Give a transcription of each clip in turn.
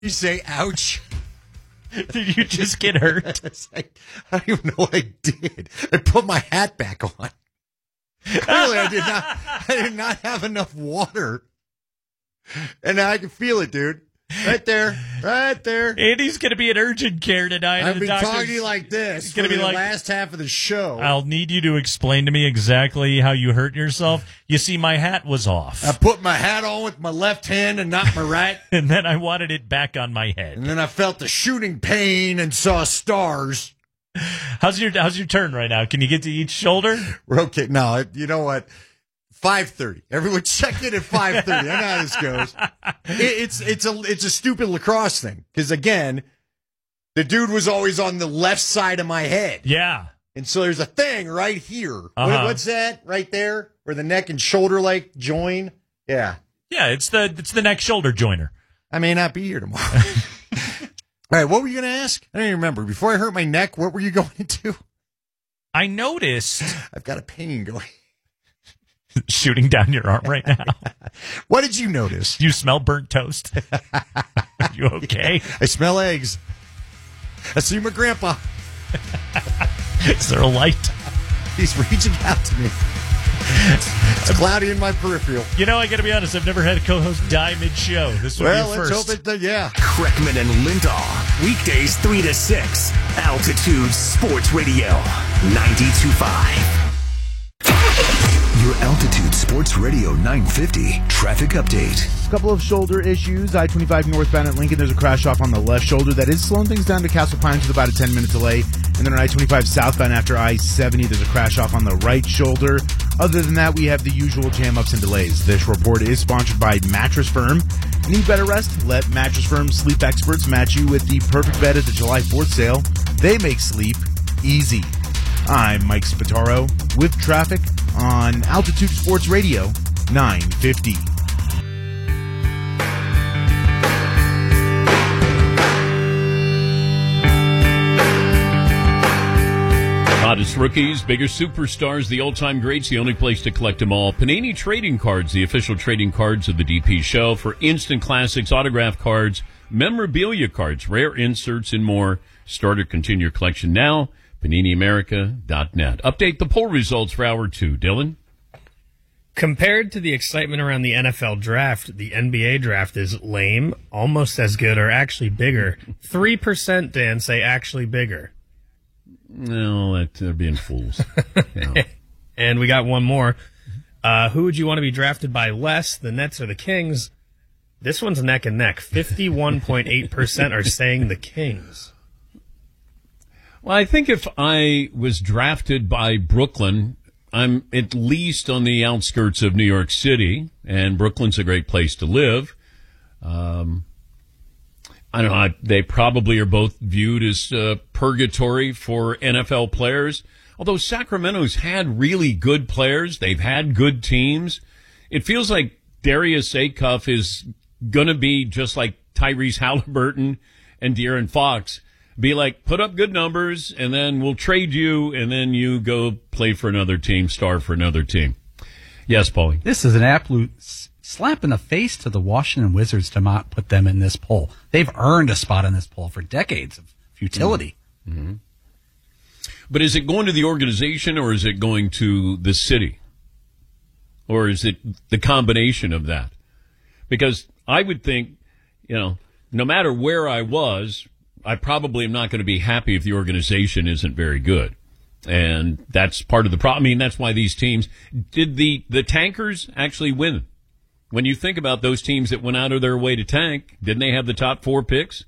You say, ouch. Did you just get hurt? I don't even know what I did. I put my hat back on. Clearly, I did not have enough water. And I can feel it, dude. Right there. Andy's going to be in urgent care tonight. I've been talking to you like this for the last half of the show. I'll need you to explain to me exactly how you hurt yourself. You see, my hat was off. I put my hat on with my left hand and not my right. And then I wanted it back on my head. And then I felt the shooting pain and saw stars. How's your turn right now? Can you get to each shoulder? We're okay. No, you know what? 5:30. Everyone check in at 5:30. I know how this goes. It's a stupid lacrosse thing. Because again, the dude was always on the left side of my head. Yeah. And so there's a thing right here. Uh-huh. What's that? Right there? Where the neck and shoulder like join? Yeah. Yeah, it's the neck shoulder joiner. I may not be here tomorrow. All right, what were you going to ask? I don't even remember. Before I hurt my neck, what were you going into? I noticed. I've got a pain going. Shooting down your arm right now. What did you notice? Do you smell burnt toast? Are you okay? I smell eggs. I see my grandpa. Is there a light? He's reaching out to me. It's cloudy in my peripheral. You know, I got to be honest. I've never had a co-host die mid-show. This would be a first. Let's hope it. Yeah. Kreckman and Lindahl, weekdays 3 to 6. Altitude Sports Radio, 92.5. Your Altitude Sports Radio 950 traffic update. A couple of shoulder issues. I-25 northbound at Lincoln, there's a crash off on the left shoulder that is slowing things down to Castle Pines with about a 10-minute delay. And then on I-25 southbound after I-70, there's a crash off on the right shoulder. Other than that, we have the usual jam-ups and delays. This report is sponsored by Mattress Firm. Need better rest? Let Mattress Firm sleep experts match you with the perfect bed at the July 4th sale. They make sleep easy. I'm Mike Spataro with traffic on Altitude Sports Radio 950. Hottest rookies, bigger superstars, the all-time greats, the only place to collect them all. Panini Trading Cards, the official trading cards of the DP show for instant classics, autograph cards, memorabilia cards, rare inserts, and more. Start or continue your collection now. PaniniAmerica.net. Update the poll results for Hour 2. Dylan? Compared to the excitement around the NFL draft, the NBA draft is lame, almost as good, or actually bigger. 3%, Dan, say actually bigger. No, they're being fools. Yeah. And we got one more. Who would you want to be drafted by less, the Nets or the Kings? This one's neck and neck. 51.8% are saying the Kings. Well, I think if I was drafted by Brooklyn, I'm at least on the outskirts of New York City, and Brooklyn's a great place to live. I don't know. They probably are both viewed as purgatory for NFL players. Although Sacramento's had really good players, they've had good teams. It feels like Darius Acuff is going to be just like Tyrese Halliburton and De'Aaron Fox. Be like, put up good numbers, and then we'll trade you, and then you go play for another team, star for another team. Yes, Paulie. This is an absolute slap in the face to the Washington Wizards to not put them in this poll. They've earned a spot in this poll for decades of futility. Mm-hmm. But is it going to the organization, or is it going to the city? Or is it the combination of that? Because I would think, no matter where I was, I probably am not going to be happy if the organization isn't very good. And that's part of the problem. I mean, that's why these teams, did the tankers actually win? When you think about those teams that went out of their way to tank, didn't they have the top 4 picks?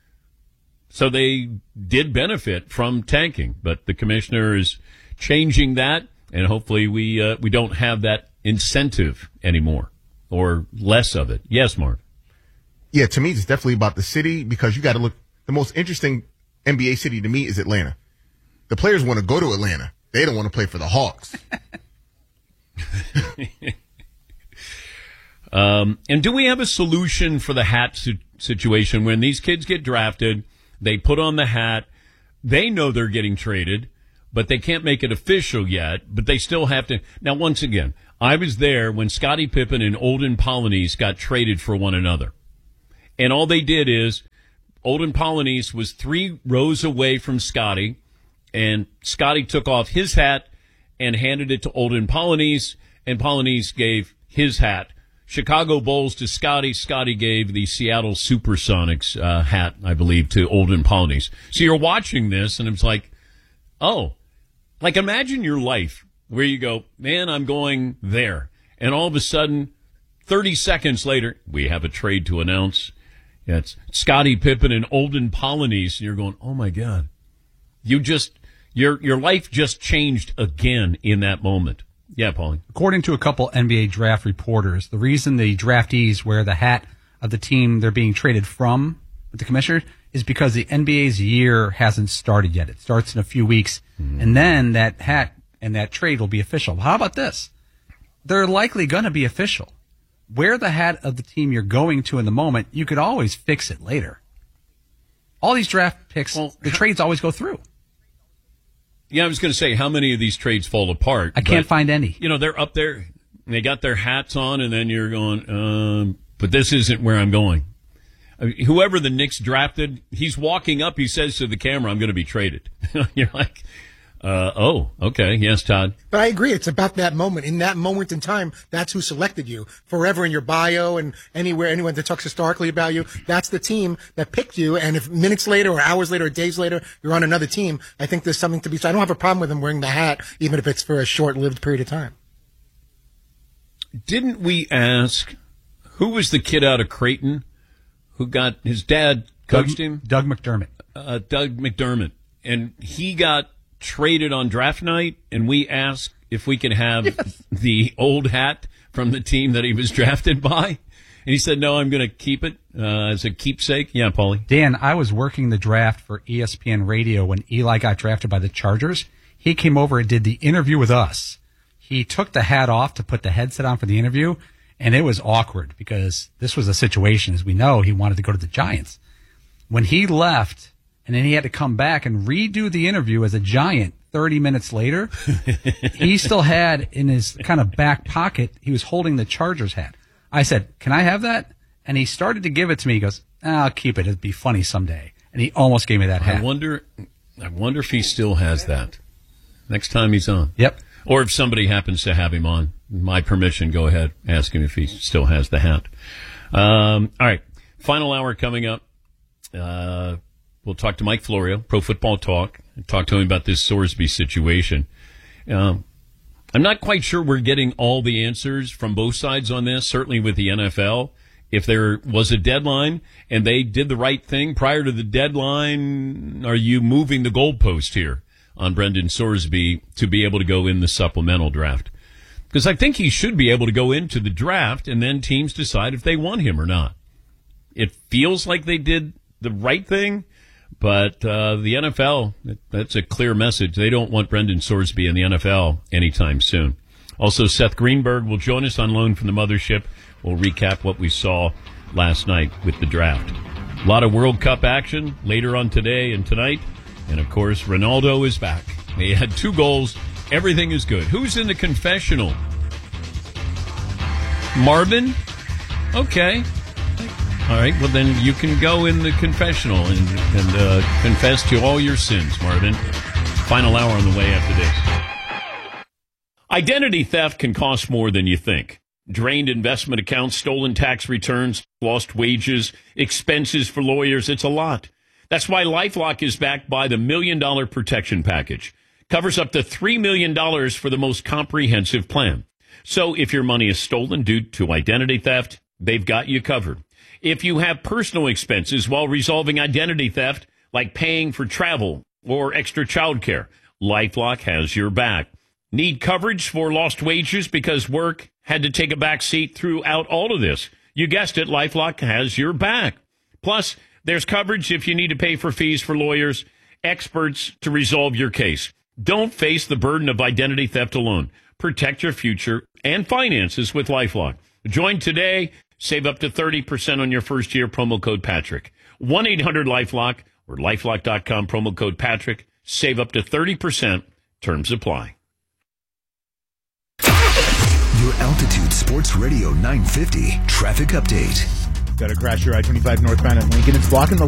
So they did benefit from tanking, but the commissioner is changing that, and hopefully we don't have that incentive anymore, or less of it. Yes, Mark. Yeah, to me, it's definitely about the city, because you got to look. The most interesting NBA city to me is Atlanta. The players want to go to Atlanta. They don't want to play for the Hawks. And do we have a solution for the hat situation when these kids get drafted, they put on the hat, they know they're getting traded, but they can't make it official yet, but they still have to. Now, once again, I was there when Scottie Pippen and Olden Polynice got traded for one another. And all they did is Olden Polynice was 3 rows away from Scotty, and Scotty took off his hat and handed it to Olden Polynice, and Polynice gave his hat. Chicago Bulls to Scotty. Scotty gave the Seattle Supersonics hat, I believe, to Olden Polynice. So you're watching this, and it's like, oh, like imagine your life where you go, man, I'm going there. And all of a sudden, 30 seconds later, we have a trade to announce. Yeah, it's Scottie Pippen and Olden Polynice. And you're going, oh, my God. Your life just changed again in that moment. Yeah, Paulie. According to a couple NBA draft reporters, the reason the draftees wear the hat of the team they're being traded from with the commissioner is because the NBA's year hasn't started yet. It starts in a few weeks, and then that hat and that trade will be official. How about this? They're likely going to be official. Wear the hat of the team you're going to in the moment. You could always fix it later. All these draft picks, the trades always go through. Yeah, I was going to say, how many of these trades fall apart? I can't find any. You know, they're up there, and they got their hats on, and then you're going, but this isn't where I'm going. I mean, whoever the Knicks drafted, he's walking up, he says to the camera, I'm going to be traded. You're like, oh, okay. Yes, Todd. But I agree. It's about that moment. In that moment in time, that's who selected you. Forever in your bio and anywhere, anyone that talks historically about you, that's the team that picked you. And if minutes later or hours later or days later, you're on another team, I think there's something to be said. I don't have a problem with him wearing the hat, even if it's for a short-lived period of time. Didn't we ask, who was the kid out of Creighton who got, his dad coached him? Doug McDermott. Doug McDermott. And he got traded on draft night, and we asked if we could have the old hat from the team that he was drafted by. And he said, no, I'm going to keep it as a keepsake. Yeah, Paulie. Dan, I was working the draft for ESPN Radio when Eli got drafted by the Chargers. He came over and did the interview with us. He took the hat off to put the headset on for the interview, and it was awkward because this was a situation, as we know, he wanted to go to the Giants. When he left, and then he had to come back and redo the interview as a Giant 30 minutes later, he still had in his kind of back pocket, he was holding the Chargers hat. I said, can I have that? And he started to give it to me. He goes, I'll keep it. It'd be funny someday. And he almost gave me that hat. I wonder if he still has that next time he's on. Yep. Or if somebody happens to have him on, my permission, go ahead, ask him if he still has the hat. All right, final hour coming up. We'll talk to Mike Florio, Pro Football Talk, and talk to him about this Sorsby situation. I'm not quite sure we're getting all the answers from both sides on this, certainly with the NFL. If there was a deadline and they did the right thing prior to the deadline, are you moving the goalpost here on Brendan Sorsby to be able to go in the supplemental draft? Because I think he should be able to go into the draft and then teams decide if they want him or not. It feels like they did the right thing, but the NFL, that's a clear message. They don't want Brendan Sorsby in the NFL anytime soon. Also, Seth Greenberg will join us on loan from the mothership. We'll recap what we saw last night with the draft. A lot of World Cup action later on today and tonight. And, of course, Ronaldo is back. He had 2 goals. Everything is good. Who's in the confessional? Marvin? Okay. All right, well, then you can go in the confessional and confess to all your sins, Marvin. Final hour on the way after this. Identity theft can cost more than you think. Drained investment accounts, stolen tax returns, lost wages, expenses for lawyers. It's a lot. That's why LifeLock is backed by the $1 Million Protection Package. Covers up to $3 million for the most comprehensive plan. So if your money is stolen due to identity theft, they've got you covered. If you have personal expenses while resolving identity theft, like paying for travel or extra childcare, LifeLock has your back. Need coverage for lost wages because work had to take a back seat throughout all of this? You guessed it, LifeLock has your back. Plus, there's coverage if you need to pay for fees for lawyers, experts to resolve your case. Don't face the burden of identity theft alone. Protect your future and finances with LifeLock. Join today. Save up to 30% on your first year. Promo code Patrick. 1-800-LifeLock or LifeLock.com. Promo code Patrick. Save up to 30%. Terms apply. Your Altitude Sports Radio 950 traffic update. Got a crash here, I-25 northbound at Lincoln. It's blocking the